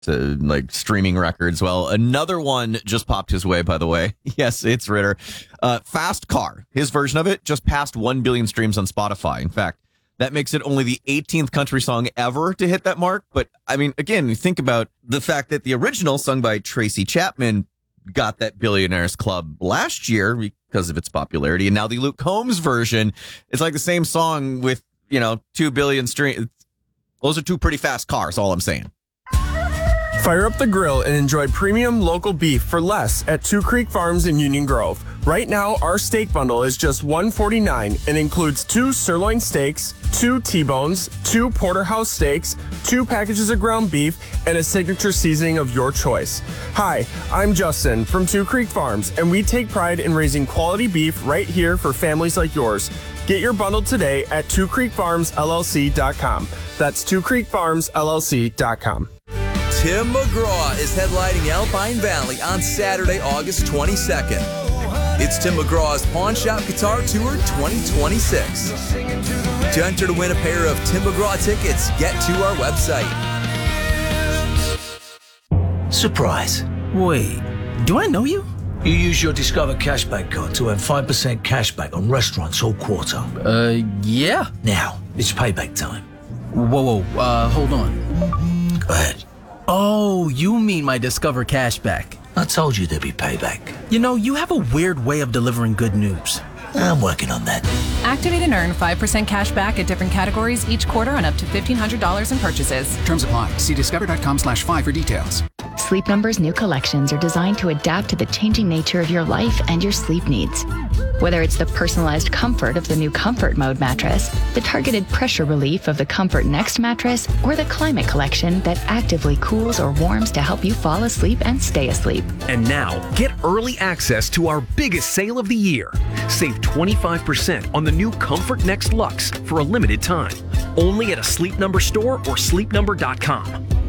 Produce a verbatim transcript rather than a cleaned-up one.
to like streaming records. Well, another one just popped his way, by the way. Yes, it's Ritter. Uh, Fast Car, his version of it, just passed one billion streams on Spotify. In fact, that makes it only the eighteenth country song ever to hit that mark. But I mean, again, you think about the fact that the original, sung by Tracy Chapman, got that Billionaires Club last year because of its popularity. And now the Luke Combs version, it's like the same song with, you know, two billion streams. Those are two pretty fast cars, all I'm saying. Fire up the grill and enjoy premium local beef for less at Two Creek Farms in Union Grove. Right now, our steak bundle is just one hundred forty-nine dollars and includes two sirloin steaks, two T-bones, two porterhouse steaks, two packages of ground beef, and a signature seasoning of your choice. Hi, I'm Justin from Two Creek Farms, and we take pride in raising quality beef right here for families like yours. Get your bundle today at two creek farms L L C dot com. That's two creek farms L L C dot com. Tim McGraw is headlining Alpine Valley on Saturday, August twenty-second. It's Tim McGraw's Pawn Shop Guitar Tour twenty twenty-six. To enter to win a pair of Tim McGraw tickets, get to our website. Surprise. Wait, do I know you? You use your Discover Cashback card to earn five percent cashback on restaurants all quarter. Uh, yeah. Now, it's payback time. Whoa, whoa, uh, hold on. Go ahead. Oh, you mean my Discover Cashback. I told you there'd be payback. You know, you have a weird way of delivering good news. I'm working on that. Activate and earn five percent cash back at different categories each quarter on up to fifteen hundred dollars in purchases. Terms apply. See discover.com slash five for details. Sleep Number's new collections are designed to adapt to the changing nature of your life and your sleep needs. Whether it's the personalized comfort of the new Comfort Mode mattress, the targeted pressure relief of the Comfort Next mattress, or the Climate Collection that actively cools or warms to help you fall asleep and stay asleep. And now, get early access to our biggest sale of the year. Save twenty-five percent on the new Comfort Next Luxe for a limited time. Only at a Sleep Number store or sleep number dot com.